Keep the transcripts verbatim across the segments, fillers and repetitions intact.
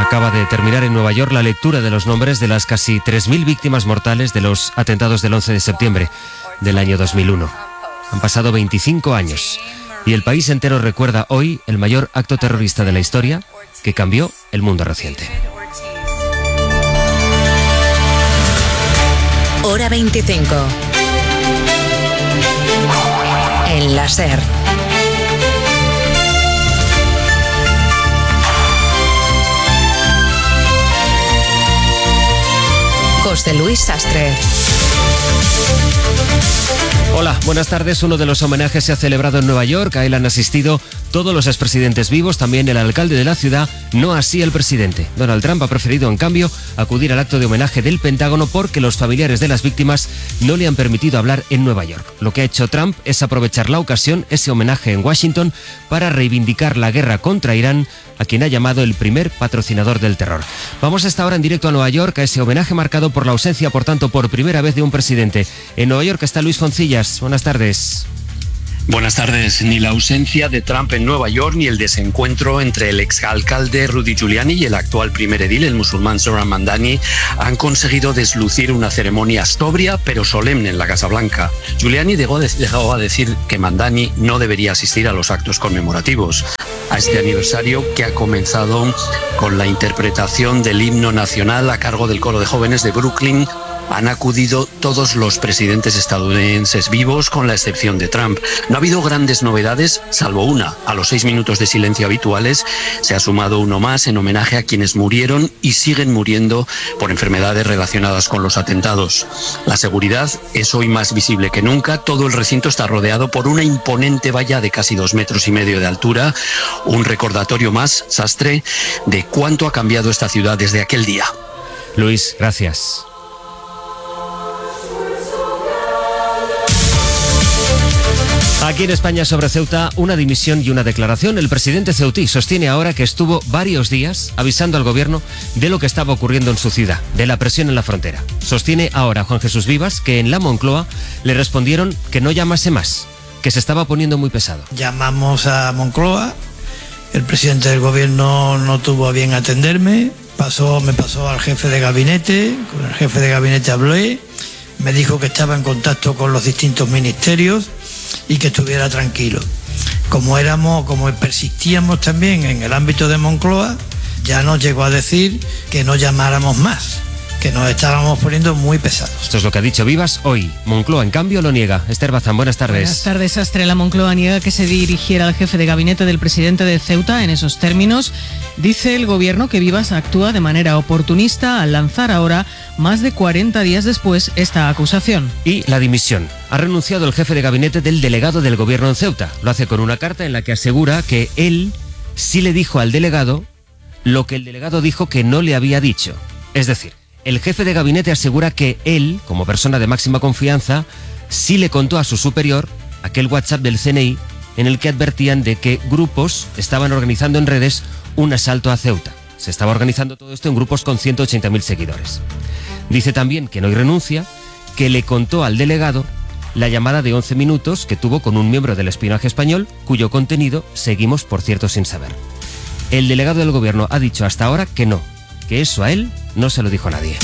Acaba de terminar en Nueva York la lectura de los nombres de las casi tres mil víctimas mortales de los atentados del once de septiembre del año dos mil uno. Han pasado veinticinco años y el país entero recuerda hoy el mayor acto terrorista de la historia que cambió el mundo reciente. Hora veinticinco. En la SER. José Luis Sastre. Hola, buenas tardes. Uno de los homenajes se ha celebrado en Nueva York. A él han asistido todos los expresidentes vivos, también el alcalde de la ciudad, no así el presidente. Donald Trump ha preferido, en cambio, acudir al acto de homenaje del Pentágono porque los familiares de las víctimas no le han permitido hablar en Nueva York. Lo que ha hecho Trump es aprovechar la ocasión, ese homenaje en Washington, para reivindicar la guerra contra Irán, a quien ha llamado el primer patrocinador del terror. Vamos hasta ahora en directo a Nueva York, a ese homenaje marcado por la ausencia, por tanto, por primera vez de un presidente. En Nueva York está Luis Foncillas. Buenas tardes. Buenas tardes. Ni la ausencia de Trump en Nueva York ni el desencuentro entre el exalcalde Rudy Giuliani y el actual primer edil, el musulmán Zohran Mamdani, han conseguido deslucir una ceremonia sobria pero solemne en la Casa Blanca. Giuliani llegó a decir que Mamdani no debería asistir a los actos conmemorativos, a este aniversario que ha comenzado con la interpretación del himno nacional a cargo del coro de jóvenes de Brooklyn. Han acudido todos los presidentes estadounidenses vivos, con la excepción de Trump. No ha habido grandes novedades, salvo una. A los seis minutos de silencio habituales se ha sumado uno más en homenaje a quienes murieron y siguen muriendo por enfermedades relacionadas con los atentados. La seguridad es hoy más visible que nunca. Todo el recinto está rodeado por una imponente valla de casi dos metros y medio de altura. Un recordatorio más, Sastre, de cuánto ha cambiado esta ciudad desde aquel día. Luis, gracias. Aquí en España, sobre Ceuta, una dimisión y una declaración. El presidente ceutí sostiene ahora que estuvo varios días avisando al gobierno de lo que estaba ocurriendo en su ciudad, de la presión en la frontera. Sostiene ahora Juan Jesús Vivas que en la Moncloa le respondieron que no llamase más, que se estaba poniendo muy pesado. Llamamos a Moncloa, el presidente del gobierno no tuvo a bien atenderme, pasó, me pasó al jefe de gabinete, con el jefe de gabinete hablé, me dijo que estaba en contacto con los distintos ministerios y que estuviera tranquilo. Como éramos, como persistíamos también en el ámbito de Moncloa, ya nos llegó a decir que no llamáramos más, que nos estábamos poniendo muy pesados. Esto es lo que ha dicho Vivas hoy. Moncloa, en cambio, lo niega. Esther Bazán, buenas tardes. Buenas tardes, Sastre. La Moncloa niega que se dirigiera al jefe de gabinete del presidente de Ceuta en esos términos. Dice el gobierno que Vivas actúa de manera oportunista al lanzar ahora, más de cuarenta días después, esta acusación. Y la dimisión. Ha renunciado el jefe de gabinete del delegado del gobierno en Ceuta. Lo hace con una carta en la que asegura que él sí le dijo al delegado lo que el delegado dijo que no le había dicho. Es decir, el jefe de gabinete asegura que él, como persona de máxima confianza, sí le contó a su superior aquel WhatsApp del C N I en el que advertían de que grupos estaban organizando en redes un asalto a Ceuta. Se estaba organizando todo esto en grupos con ciento ochenta mil seguidores. Dice también que no hay renuncia, que le contó al delegado la llamada de once minutos que tuvo con un miembro del espionaje español, cuyo contenido seguimos, por cierto, sin saber. El delegado del gobierno ha dicho hasta ahora que no, que eso a él no se lo dijo nadie.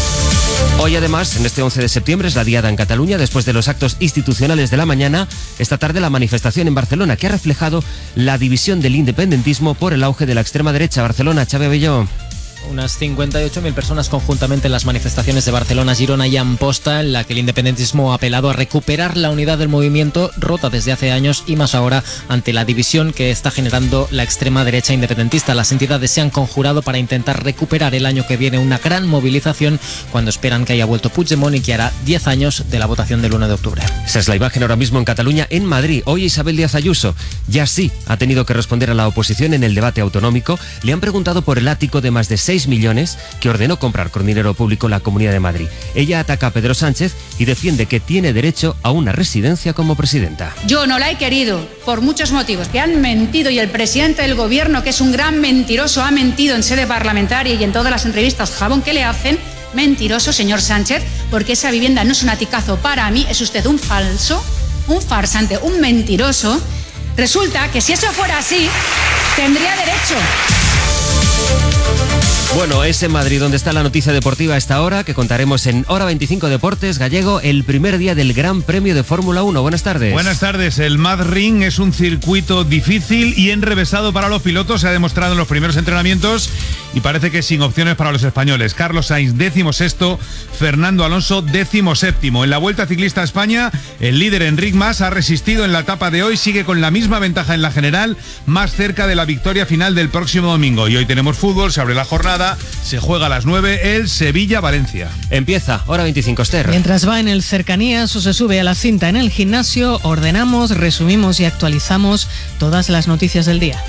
Hoy, además, en este once de septiembre, es la diada en Cataluña. Después de los actos institucionales de la mañana, esta tarde la manifestación en Barcelona, que ha reflejado la división del independentismo por el auge de la extrema derecha. Barcelona, Xavi Abelló. Unas cincuenta y ocho mil personas conjuntamente en las manifestaciones de Barcelona, Girona y Amposta, en la que el independentismo ha apelado a recuperar la unidad del movimiento rota desde hace años y más ahora ante la división que está generando la extrema derecha independentista. Las entidades se han conjurado para intentar recuperar el año que viene una gran movilización cuando esperan que haya vuelto Puigdemont y que hará diez años de la votación del uno de octubre. Esa es la imagen ahora mismo en Cataluña. En Madrid, hoy Isabel Díaz Ayuso ya sí ha tenido que responder a la oposición en el debate autonómico. Le han preguntado por el ático de más de seis millones que ordenó comprar con dinero público la Comunidad de Madrid. Ella ataca a Pedro Sánchez y defiende que tiene derecho a una residencia como presidenta. Yo no la he querido por muchos motivos, que han mentido, y el presidente del gobierno, que es un gran mentiroso, ha mentido en sede parlamentaria y en todas las entrevistas jabón que le hacen. Mentiroso, señor Sánchez, porque esa vivienda no es un aticazo para mí, es usted un falso, un farsante, un mentiroso. Resulta que si eso fuera así, tendría derecho. Bueno, es en Madrid donde está la noticia deportiva a esta hora, que contaremos en Hora veinticinco Deportes Gallego, el primer día del Gran Premio de Fórmula uno. Buenas tardes. Buenas tardes. El Mad Ring es un circuito difícil y enrevesado para los pilotos. Se ha demostrado en los primeros entrenamientos y parece que sin opciones para los españoles. Carlos Sainz, décimo sexto, Fernando Alonso, décimo séptimo. En la Vuelta Ciclista a España, el líder Enric Mas ha resistido en la etapa de hoy, sigue con la misma ventaja en la general, más cerca de la victoria final del próximo domingo. Y hoy tenemos fútbol, se abre la jornada. Se juega a las nueve el Sevilla-Valencia. Empieza Hora veinticinco, Esther. Mientras va en el Cercanías o se sube a la cinta en el gimnasio, ordenamos, resumimos y actualizamos todas las noticias del día.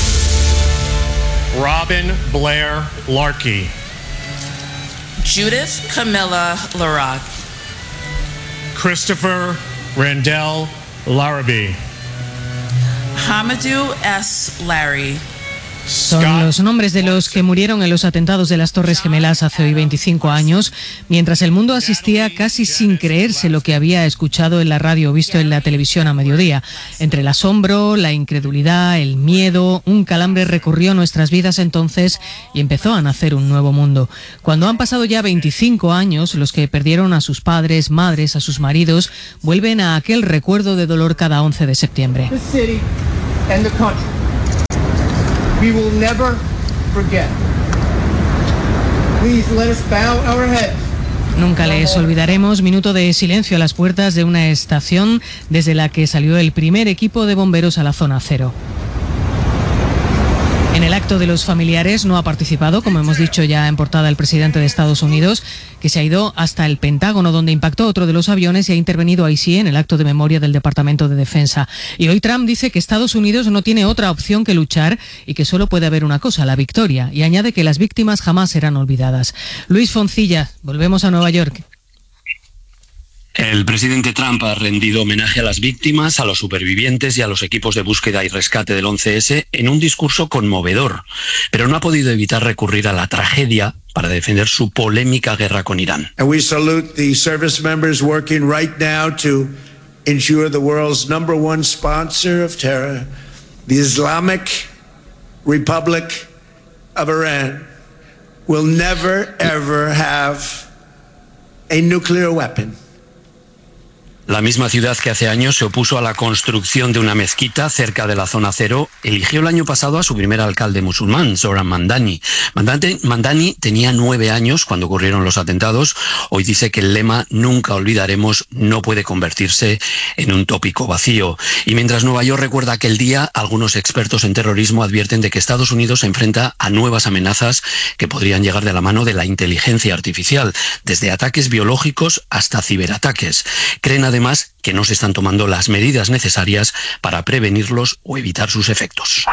Robin Blair Larkey. Judith Camilla Larocque. Christopher Randell Larrabee. Hamadou S. Larry. Son los nombres de los que murieron en los atentados de las Torres Gemelas hace hoy veinticinco años, mientras el mundo asistía casi sin creerse lo que había escuchado en la radio o visto en la televisión a mediodía. Entre el asombro, la incredulidad, el miedo, un calambre recorrió nuestras vidas entonces y empezó a nacer un nuevo mundo. Cuando han pasado ya veinticinco años, los que perdieron a sus padres, madres, a sus maridos, vuelven a aquel recuerdo de dolor cada once de septiembre. We will never forget. Please let us bow our heads. Nunca les olvidaremos. Minuto de silencio a las puertas de una estación desde la que salió el primer equipo de bomberos a la zona cero. En el acto de los familiares no ha participado, como hemos dicho ya en portada, el presidente de Estados Unidos, que se ha ido hasta el Pentágono, donde impactó otro de los aviones y ha intervenido ahí sí en el acto de memoria del Departamento de Defensa. Y hoy Trump dice que Estados Unidos no tiene otra opción que luchar y que solo puede haber una cosa, la victoria. Y añade que las víctimas jamás serán olvidadas. Luis Foncilla, volvemos a Nueva York. El presidente Trump ha rendido homenaje a las víctimas, a los supervivientes y a los equipos de búsqueda y rescate del once ese en un discurso conmovedor, pero no ha podido evitar recurrir a la tragedia para defender su polémica guerra con Irán. And we salute the service members working right now to ensure the world's number one sponsor of terror, the Islamic Republic of Iran, will never ever have a nuclear weapon. La misma ciudad que hace años se opuso a la construcción de una mezquita cerca de la zona cero eligió el año pasado a su primer alcalde musulmán, Zohran Mamdani. Mamdani tenía nueve años cuando ocurrieron los atentados. Hoy dice que el lema "nunca olvidaremos" no puede convertirse en un tópico vacío. Y mientras Nueva York recuerda aquel día, algunos expertos en terrorismo advierten de que Estados Unidos se enfrenta a nuevas amenazas que podrían llegar de la mano de la inteligencia artificial, desde ataques biológicos hasta ciberataques. Creen además que no se están tomando las medidas necesarias para prevenirlos o evitar sus efectos.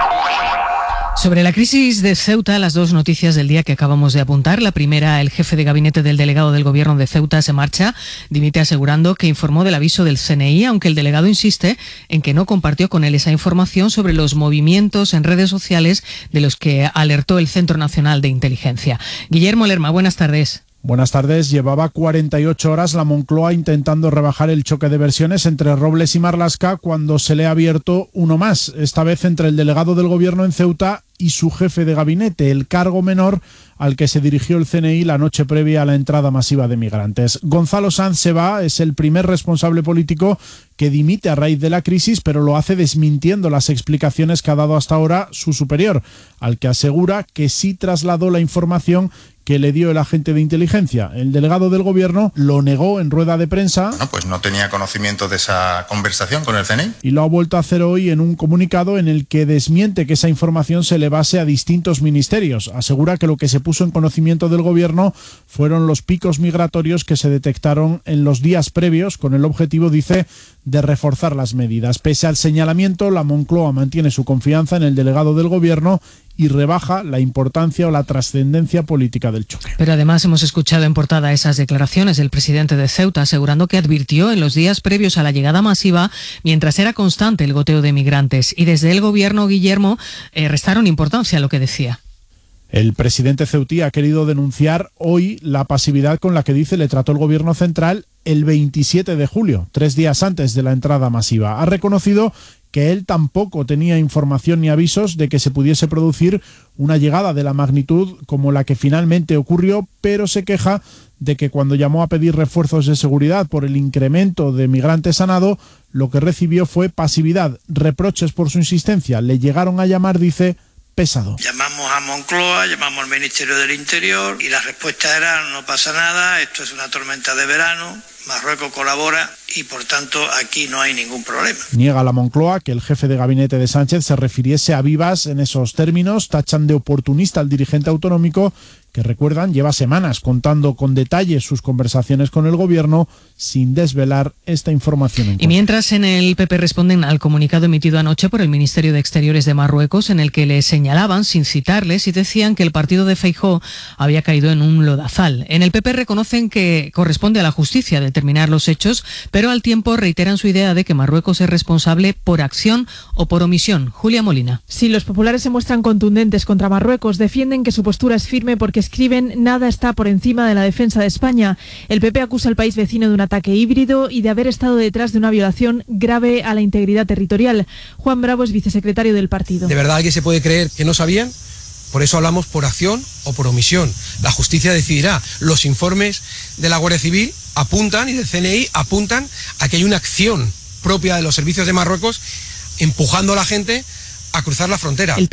Sobre la crisis de Ceuta, las dos noticias del día que acabamos de apuntar. La primera, el jefe de gabinete del delegado del gobierno de Ceuta se marcha, dimite asegurando que informó del aviso del C N I, aunque el delegado insiste en que no compartió con él esa información sobre los movimientos en redes sociales de los que alertó el Centro Nacional de Inteligencia. Guillermo Lerma, buenas tardes. Buenas tardes. Llevaba cuarenta y ocho horas la Moncloa intentando rebajar el choque de versiones entre Robles y Marlaska cuando se le ha abierto uno más, esta vez entre el delegado del gobierno en Ceuta y su jefe de gabinete, el cargo menor al que se dirigió el C N I la noche previa a la entrada masiva de migrantes. Gonzalo Sanz se va, es el primer responsable político que dimite a raíz de la crisis, pero lo hace desmintiendo las explicaciones que ha dado hasta ahora su superior, al que asegura que sí trasladó la información que le dio el agente de inteligencia. El delegado del gobierno lo negó en rueda de prensa. No, pues no tenía conocimiento de esa conversación con el C N I. Y lo ha vuelto a hacer hoy en un comunicado en el que desmiente que esa información se le base a distintos ministerios. Asegura que lo que se puso en conocimiento del gobierno fueron los picos migratorios que se detectaron en los días previos con el objetivo, dice, de reforzar las medidas. Pese al señalamiento, la Moncloa mantiene su confianza en el delegado del gobierno y rebaja la importancia o la trascendencia política del choque. Pero además hemos escuchado en portada esas declaraciones del presidente de Ceuta asegurando que advirtió en los días previos a la llegada masiva, mientras era constante el goteo de migrantes, y desde el gobierno, Guillermo, eh, restaron importancia a lo que decía. El presidente ceutí ha querido denunciar hoy la pasividad con la que dice le trató el gobierno central el veintisiete de julio, tres días antes de la entrada masiva. Ha reconocido que él tampoco tenía información ni avisos de que se pudiese producir una llegada de la magnitud como la que finalmente ocurrió, pero se queja de que cuando llamó a pedir refuerzos de seguridad por el incremento de migrantes a nado, lo que recibió fue pasividad, reproches por su insistencia. Le llegaron a llamar, dice, pesado. Llamamos a Moncloa, llamamos al Ministerio del Interior y la respuesta era: no pasa nada, esto es una tormenta de verano, Marruecos colabora y por tanto aquí no hay ningún problema. Niega la Moncloa que el jefe de gabinete de Sánchez se refiriese a Vivas en esos términos, tachan de oportunista al dirigente autonómico, que recuerdan lleva semanas contando con detalle sus conversaciones con el gobierno sin desvelar esta información. En y mientras en el P P responden al comunicado emitido anoche por el Ministerio de Exteriores de Marruecos, en el que le señalaban, sin citarles, y decían que el partido de Feijóo había caído en un lodazal. En el P P reconocen que corresponde a la justicia determinar los hechos, pero al tiempo reiteran su idea de que Marruecos es responsable por acción o por omisión. Julia Molina. Si los populares se muestran contundentes contra Marruecos, defienden que su postura es firme porque escriben: nada está por encima de la defensa de España. El P P acusa al país vecino de un ataque híbrido y de haber estado detrás de una violación grave a la integridad territorial. Juan Bravo es vicesecretario del partido. ¿De verdad alguien se puede creer que no sabían? Por eso hablamos por acción o por omisión. La justicia decidirá. Los informes de la Guardia Civil apuntan y del C N I apuntan a que hay una acción propia de los servicios de Marruecos empujando a la gente a cruzar la frontera.